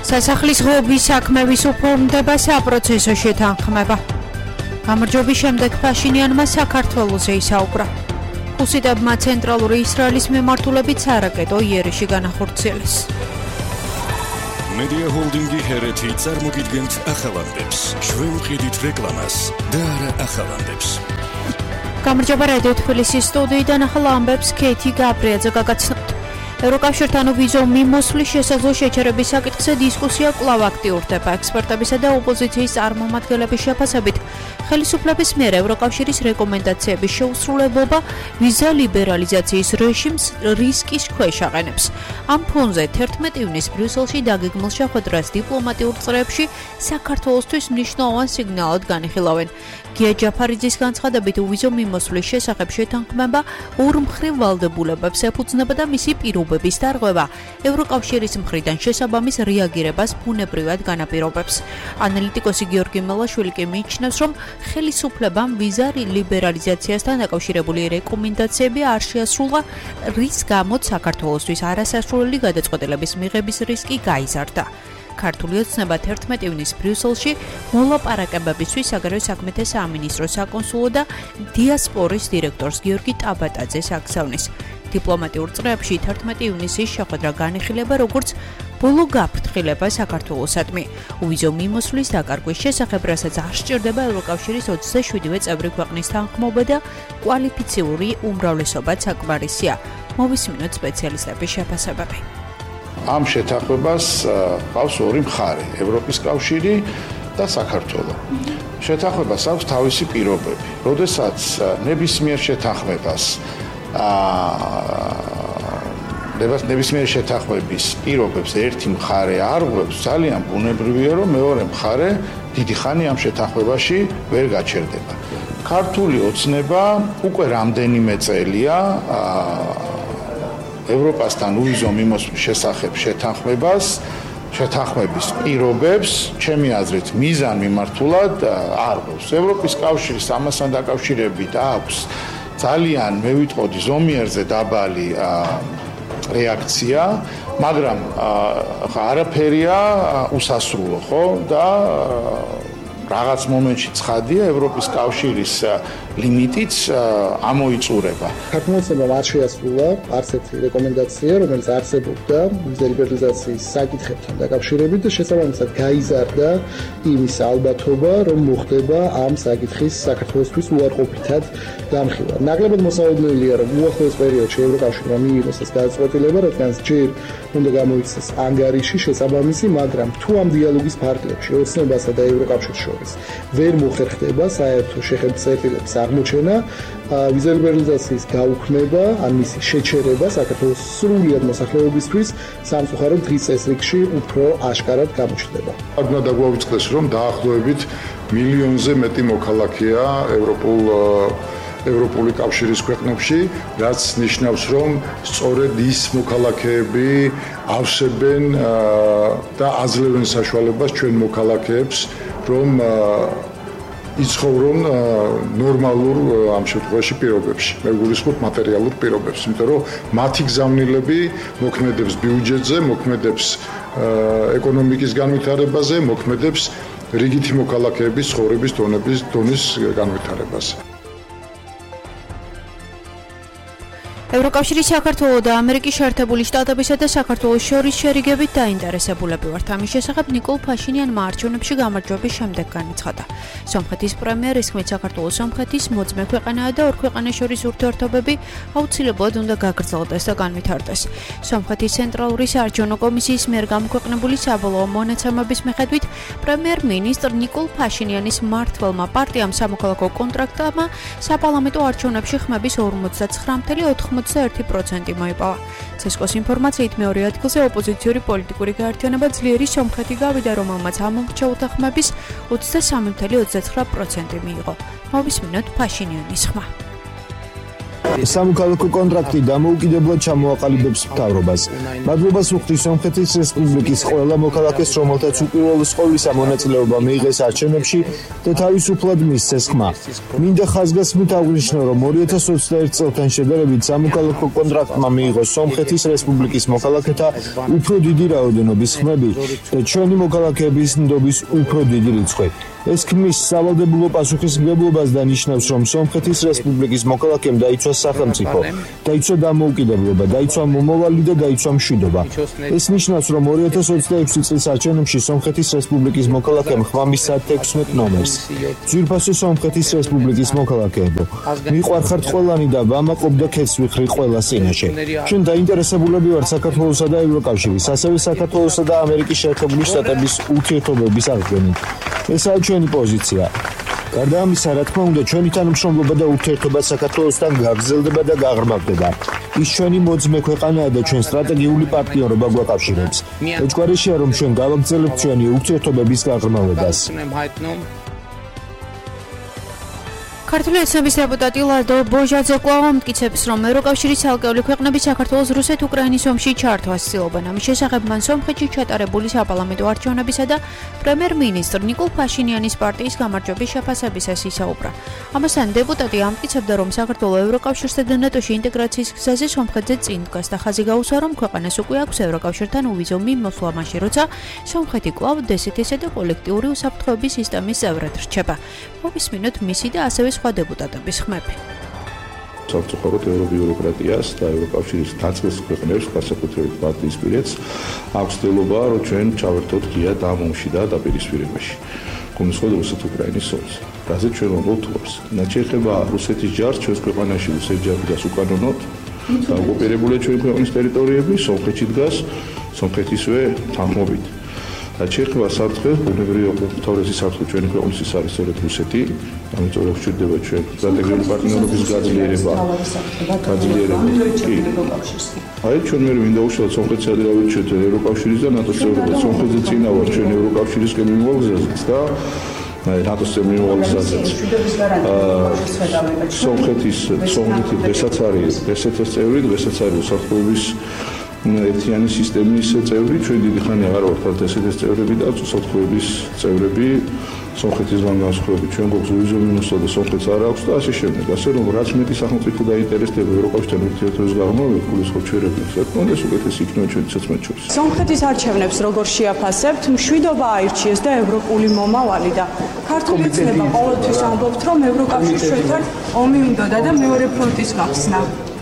სასახლის ღობის საქმეების უფორმდება საპროცესო შეთანხმება. გამარჯვების შემდეგ ფაშინიანმა საქართველოზე ისაუბრა. ჰუსიტებმა ცენტრალური ისრაელის მიმართულებით სარაკეტო იერიში განახორციელეს. Media Holding-ი ჰერეთი წარმოგიდგენთ ახალანდებს. შევუყიდით რეკლამას და არა ახალანდებს. გამარჯობა რადიო თბილისის სტუდიიდან ახალ ამბებს კეთი გაბრიაძე გაგაცნობთ. ევროკავშირთან ვიზო მიმოსვლის შესაძლო შეჩერების საკითხზე დისკუსია კვლავ აქტიურდება. ექსპერტებისა და ოპოზიციის წარმომადგენლების შეფასებით ხელისუფლების მიერ ევროკავშირის რეკომენდაციების შეუსრულებლობა ვიზა ლიბერალიზაციის რეჟიმს რისკის ქვეშ აყენებს. ამ ფონზე 11 ივნისს ბრიუსელში დაგეგმილ შეხვედრას დიპლომატიურ წრეებში საქართველოსთვის მნიშვნელოვან სიგნალად განიხილავენ. გია ჯაფარიძის განცხადებით ვიზო მიმოსვლის შესახებ შეთანხმება ორმხრივ ვალდებულებებს ეფუძნება და მისი პირობების დარღვევა ევროკავშირის მხრიდან შესაბამის რეაგირებას ბუნებრივად განაპირობებს. ანალიტიკოსი გიორგი მელაშვილი კი მიიჩნევს, რომ ხელისუფლებამ ვიზა ლიბერალიზაციასთან დაკავშირებული რეკომენდაციები არ შეასრულა, რის გამოც საქართველოსთვის არასასრულელი გადაწყვეტილების მიღების რისკი გაიზარდა. ქართული ოცნება 11 ივნისს ბრიუსელში მოლაპარაკებებისთვის საგარეო საქმეთა სამინისტროს საკონსულო და დიასპორის დირექტორს გიორგი ტაბატაძეს აგზავნის. დიპლომატიურ წრეებში 11 ივნისის შეხვედრა განიხილება როგორც ბოლო გაფრთხილება საქართველოსადმი. ვიზო მიმოსვლის დაკარგვის შესახებ, რასაც არ სჭირდება ევროკავშირის 27 წევრი ქვეყნის თანხმობა და კვალიფიციური უმრავლესობაც საკმარისია. მოვისმინოთ სპეციალისტების შეფასებები. ამ შეთანხმებას ყავს ორი მხარე, ევროპის კავშირი და საქართველო. შეთანხმებას აქვს თავისი პირობები. როდესაც ნებისმიერ შეთანხმებას ნებისმიერ შეთანხმების პირობებს ერთი მხარე არღვევს, ძალიან ბუნებრივია, რომ მეორე მხარე დიდი ხანი ამ შეთანხმებაში ვერ გაჩერდება. ქართული ოცნება უკვე რამდენიმე წელია ევროპასთან უვიზო მიმოსვლის შესახებ შეთანხმების პირობებს, ჩემი აზრით, მიზან მიმართულად არღვევს. ევროპის კავშირის ამასთან დაკავშირებით აქვს ძალიან, მე ვიტყოდი, ზომიერზე დაბალი რეაქცია, მაგრამ არაფერია უსასრულო, ხო? და რაღაც მომენტში ცხადია ევროპის კავშირის ლიმიტიც ამოიწურება. საქართველოსებმა არ შეასრულა არც ერთი რეკომენდაცია, რომელიც არსებობდა ვიზა ლიბერალიზაციის საკითხებთან დაკავშირებით და შესაბამისად გაიზარდა იმის ალბათობა, რომ მოხდება ამ საკითხის საქართველოსთვის უარყოფითად დამხილვა. ნაკლებად მოსალოდნელია, რომ უახლოეს პერიოდში ევროკავშირმა მიიღოს ეს გადაწყვეტილება, რადგან ჯერ უნდა გამოიცეს ანგარიში შესაბამისი, მაგრამ თუ ამ დიალოგის ფარგლებში ოცნებასა და ევროკავშირს შორის ვერ მოხერხდება საერთო შეხედულების აღმოჩენა, ვიზა ლიბერალიზაციის გაუქმება, ან მისი შეჩერება საქართველოს სრულიად მოსახლეობისთვის სამწუხაროდ დღის წესრიგში უფრო აშკარად გამოჩნდება. უნდა დაგვაუწყდეს, რომ დაახლოებით მილიონზე მეტი მოქალაქეა ევროპული კავშირის ქვეყნებში, რაც ნიშნავს, რომ სწორედ ის მოქალაქეები ავსებენ და აძლევენ საშუალებას ჩვენ მოქალაქეებს, რომ იცხოვრონ ნორმალურ ამ შემთხვევაში პირობებში. მე გულისხმობ მატერიალურ პირობებს, იმიტომ რომ მათი გზავნილები მოქმედებს ბიუჯეტზე, მოქმედებს ეკონომიკის განვითარებაზე, მოქმედებს რიგითი მოქალაქეების ცხოვრების დონის განვითარებაზე. ევროკავშირის საქართველოს და ამერიკის შეერთებული შტატებისა და საქართველოს შორის შერიგებით დაინტერესებულები ვართ. ამის შესახებ ნიკოლ ფაშინიანმა არჩევნებში გამარჯვების შემდეგ განაცხადა. სომხეთის პრემიერის ხმით საქართველოს სომხეთის მოწმე ქვეყანაა და ორ ქვეყანას შორის ურთიერთობები აუცილებლად უნდა გაგრძელდეს და განვითარდეს. სომხეთის ცენტრალური საარჩევნო კომისიის მიერ გამოქვეყნებული საბოლოო მონაცემების მიხედვით პრემიერ-მინისტრ ნიკოლ ფაშინიანის მმართველმა პარტიამ სამოქალაქო კონტრაქტმა საპარლამენტო არჩევნებში ხმების 49.91% მოიპოვა. ცესკოს ინფორმაციით მეორე ადგილზე ოპოზიციური პოლიტიკური გაერთიანება ძლიერი სომხეთი გავიდა, რომელმაც ამომრჩევლთა ხმების 23.29% მიიღო. მოვისმინოთ ფაშინიანის ხმა. სამოქალაქო კონტრაქტი დამოუკიდებლად ჩამოაყალიბებს მთავრობას. მადლობას უხდის სომხეთის რესპუბლიკის ყველა მოქალაქეს, რომელთაც უპირველეს ყოვლისა მონაწილეობა მიიღეს არჩევნებში და თავისუფლად მისცეს ხმა. მინდა ხაზგასმით აღვნიშნო, რომ 2021 წელთან შედარებით სამოქალაქო კონტრაქტმა მიიღო სომხეთის რესპუბლიკის მოქალაქეთა უფრო დიდი რაოდენობის ხმები და ჩვენი მოქალაქეების ნდობის უფრო დიდი რიცხვი. ეს ქმნის სავალდებულო პასუხისმგებლობას და ნიშნავს, რომ სომხეთის რესპუბლიკის მოქალაქემ დაიცვა სახელმწიფო, დაიცვა დამოუკიდებლობა, დაიცვა მომავალი და დაიცვა მშვიდობა. ეს ნიშნავს, რომ 2026 წლის არჩევნებში სომხეთის რესპუბლიკის მოქალაქემ ხმა მისცა 16 ნომერს. ძვირფასო სომხეთის რესპუბლიკის მოქალაქეებო, მიყვარხართ ყველანი და ვამაყობ და ქეთს ვიხრი ყველა წინაშე. ჩვენ დაინტერესებულები ვართ საქართველოსა და ევროკავშირის, ასევე საქართველოსა და ამერიკის შეერთებული შტატების ურთიერთობების აღდგენით. ესაა ჩვენი პოზიცია. გარდა ამისა, რა თქმა უნდა, ჩვენი თანამშრომლობა და ურთიერთობა საქართველოსთან გაგრძელდება და გაღრმავდება. ის ჩვენი მოძმე ქვეყანაა და ჩვენ სტრატეგიული პარტნიორობა გვაკავშირებს. ეჭვგარეშეა, რომ ჩვენ გავაგრძელებთ ჩვენი ურთიერთობების გაღრმავებას. ქართული ოცნების დეპუტატი ლადო ბოჟაძე კვლავ ამტკიცებს, რომ ევროკავშირის ცალკეული ქვეყნები საქართველოს რუსეთ-უკრაინის ომში ჩართვას ცდილობენ. ამის შესახებ მან სომხეთში ჩატარებული საპარლამენტო არჩევნებისა და პრემიერ-მინისტრ ნიკოლ ფაშინიანის პარტიის გამარჯვების შეფასებისას ისაუბრა. ამასთან დეპუტატი ამტკიცებდა, რომ საქართველო ევროკავშირსა და ნატოში ინტეგრაციის გზაზე სომხეთზე წინ დგას და ხაზი გაუსვა, რომ ქვეყანას უკვე აქვს ევროკავშირთან უვიზო მიმოსვლა მაშინ, როცა სომხეთი კვლავ DST-ისა და კოლექტიური უსაფრთხოების სისტემის წევრად რჩება. მოვისმინოთ მისი და ასევე სხვა დეპუტატების ხმები. სამწუხაროდ ევრობიუროკრატიას და ევროკავშირის დაწყის ქვეყნებს, განსაკუთრებით ბალტიისპირეთს, აქვს ცდილობა, რომ ჩვენ ჩავერთოთ ღიად ამ ომში და დაპირისპირებაში. გულისხმობ რუსეთ-უკრაინის ომს. რაზეც ჩვენ ვამბობთ თავს. რაც შეეხება რუსეთის ჯარს ჩვენს ქვეყანაში, რუსეთის ჯარი დგას უკანონოდ და ოკუპირებულია ჩვენი ქვეყნის ტერიტორიები, სომხეთში დგას სომხეთისვე თანხმობით. რაც შეეხება საფრთხეს, ბუნებრივია უმთავრესი საფრთხე ჩვენი ქვეყნისთვის არის სწორედ რუსეთი, ამიტომ გვჭირდება ჩვენ სტრატეგიული პარტნიორობის გაძლიერება. აი ჩვენ მე მინდა უშუალოდ სომხეთს ადრავით ევროკავშირის და ნატოს წევრობა. სომხეთზე წინა ვარ ჩვენ ევროკავშირისკენ მიმოგვგზავნეთ და ნატოს წევრ მიმოგვგზავნეთ. სომხეთი დღესაც არის DST-ის წევრი, დღესაც არის უსაფრთხოების ერთიანი სისტემის წევრი, ჩვენ დიდი ხანი აღარ ვართ DST-ის წევრები და უსაფრთხოების წევრები. სომხეთისგან განსხვავებით ჩვენ გვაქვს უვიზო მიმოსვლა და სომხეთს არ აქვს და ასე შემდეგ. ასე რომ რაც მეტი სახელმწიფო დაინტერესდება ევროკავშირთან ურთიერთობის გაღრმავებით, გულისხმობ ჩვენებს საკმაოდ უკეთესი იქნება ჩვენი ცოცხლად შორის. სომხეთის არჩევნებს როგორ შეაფასებთ? მშვიდობა აირჩიეს და ევროპული მომავალი და ქართული ცნება ყოველთვის ამბობთ, რომ ევროკავშირს ჩვენთან ომი უნდოდა და მეორე ფრონტის გახსნა.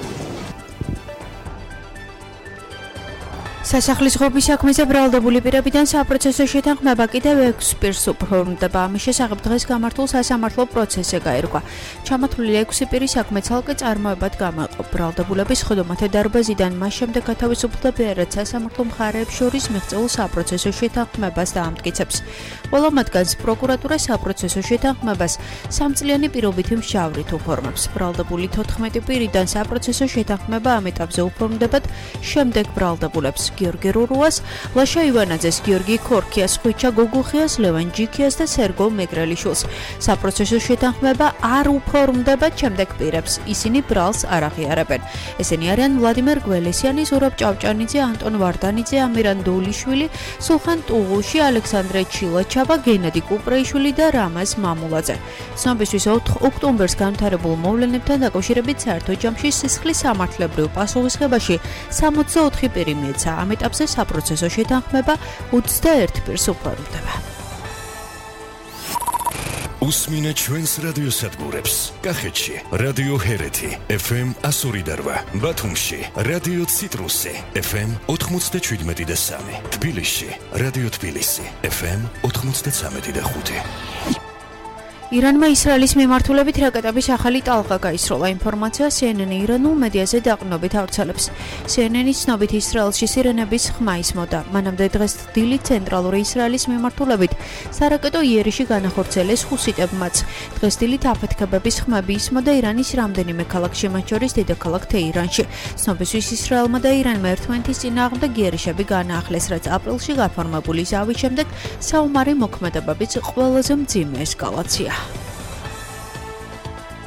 სასახლის ღობის საქმეზე ბრალდებული პირებიდან საპროცესო შეთანხმება კიდევ 6 პირს უფორმდება. ამის შესახებ დღეს გამართულ სასამართლო პროცესზე გაირკვა. ჩამოთვლილი 6 პირი საქმე ცალკე წარმოებად გამოიყო. ბრალდებულების ხდომათა დარბაზიდან მას შემდეგ გათავისუფლდებიან სასამართლო მხარეებს შორის მიღწეულ საპროცესო შეთანხმებას და ამტკიცებს. ყველა მათგანს პროკურატურა საპროცესო შეთანხმებას 3 წლიანი პირობითი მჟავრით უფორმებს. ბრალდებული 14 პირიდან საპროცესო შეთანხმება ამ ეტაპზე უფორმდებათ შემდეგ ბრალდებულებს. გიორგი რურუას, ლაშა ივანაძეს, გიორგი ქორქიას, ხვიჩა გოგუხიას, ლევან ჯიქიას და სერგო მეგრელიშვილს. საპროცესო შეთანხმება არ უფორმდება შემდეგ პირებს. ისინი ბრალს არ აღიარებენ. ესენი არიან ვლადიმერ გველესიანი, ზურაბ ჭავჭანიძე, ანტონ ვარდანიძე, ამირან დოულიშვილი, სულხან ტუღუში, ალექსანდრე ჩილაჩაბა, გენადი კუპრეიშვილი და რამაზ მამულაძე. ცნობისთვის 4 ოქტომბერს განვითარებულ მოვლენებთან დაკავშირებით საერთო ჯამში სისხლის სამართლებრივ პასუხისმგებაში 64 პირი მიეცა. ამ ეტაპზე საპროცესო შეთანხმება 21 პირს უფორმდება. უსმინე ჩვენს რადიოსადგურებს. კახეთში რადიო ჰერეთი FM 102.8, ბათუმში რადიო ციტრუსი FM 97.3, თბილისში რადიო თბილისი FM 93.5. ირანმა ისრაელის მიმართულებით რაკეტების ახალი ტალღა გაისროლა. ინფორმაცია CNN ირანულ მედიაზე დაყრდნობით ავრცელებს. CNN-ის ცნობით ისრაელში სირენების ხმა ისმოდა. მანამდე დღეს დილით ცენტრალური ისრაელის მიმართულებით სარაკეტო იერიში განახორციელეს ჰუსიტებმაც. დღეს დილით აფეთქებების ხმები ისმოდა ირანის რამდენიმე ქალაქში, მათ შორის დედაქალაქ თეირანში. ცნობისთვის ისრაელმა და ირანმა ერთმანეთის წინააღმდეგ იერიშები განაახლეს, რაც აპრილში გაფორმებული ზავის შემდეგ საომარი მოქმედებების ყველაზე მძიმე ესკალაცია.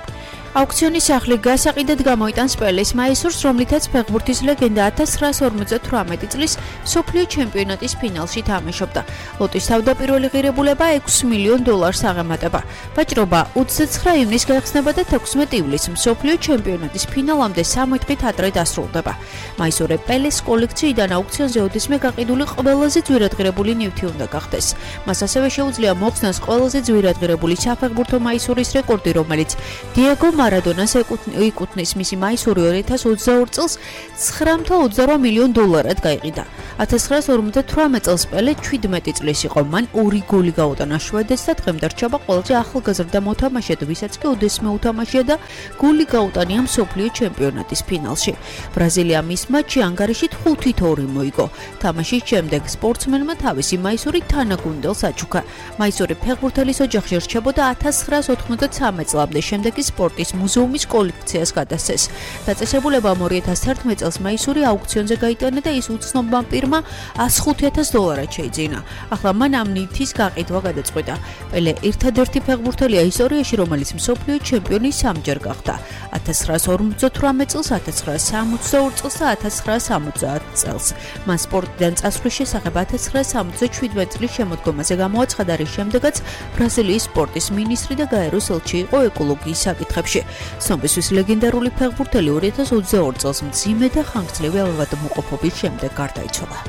აუქციონის სახლი გასაყიდად გამოიტანს პელეს მაისურს, რომლითაც ფეხბურთის ლეგენდა 1958 წლის მსოფლიო ჩემპიონატის ფინალში თამაშობდა. ლოტის თავდაპირველი ღირებულება $6 მილიონ აღემატება. ვაჭრობა 29 ივნისს გაიხსნება და 16 ივლისს მსოფლიო ჩემპიონატის ფინალამდე 3 დღით ადრე დასრულდება. მაისურე პელეს კოლექციიდან აუქციონზე ოდესმე გაყიდული ყველაზე ძვირადღირებული ნივთი უნდა გახდეს. მას ასევე შეუძლია მოხსნას ყველაზე ძვირადღირებული საფეხბურთო მაისურის რეკორდი, რომელიც დიეგო მარადონას ეკუთვნის. მისი მაისური 2022 წელს $9.28 მილიონ გაიყიდა. 1958 წელს პელე 17 წლის იყო. მან 2 გოლი გაუტანა შვედეთს და დღემდე რჩება ყველაზე ახალგაზრდა მოთამაშედ, ვისაც კი ოდესმე უთამაშია და გოლი გაუტანია მსოფლიო ჩემპიონატის ფინალში. ბრაზილია მის მატჩში ანგარიშით 5-2 მოიგო. თამაშის შემდეგ სპორტსმენმა თავისი მაისური თანაგუნდელს აჩუქა. მაისური ფეხბურთელის ოჯახში რჩებოდა 1993 წლამდე, შემდეგ კი სპორტის მუზეუმის კოლექციას გადასცეს. დაწესებულებამ 2011 წელს მაისური აუქციონზე გაიტანა და ის უცნობმა პირმა $105,000 შეიძინა. ახლა მან ამ ნივთის გაყიდვა გადაწყვიტა. პელე ერთადერთი ფეხბურთელია ისტორიაში, რომელიც მსოფლიო ჩემპიონი 3-ჯერ გახდა. 1958 წელს, 1962 წელს და 1970 წელს. მან სპორტიდან წასვლის შესახებ 1977 წლის შემოდგომაზე გამოაცხადა, რის შემდეგაც ბრაზილიის სპორტის მინისტრი და გაეროს ელჩი იყო ეკოლოგიის საკითხებში. ცნობისთვის ლეგენდარული ფეხბურთელი 2022 წელს მძიმე და ხანგრძლივი ავადმყოფობის შემდეგ გარდაიცვალა.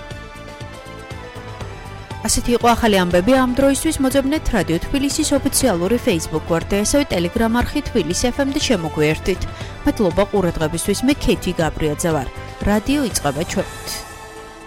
ასეთი იყო ახალი ამბები ამ დროისთვის. მოძებნეთ რადიო თბილისის ოფიციალური Facebook გვერდზე და ასევე Telegram არხი თბილისი FM-ზე შემოგვიერთდით. მადლობა ყურადღებისთვის. მე ქეთი გაბრიაძე ვარ. რადიო იწყება ჩვენით.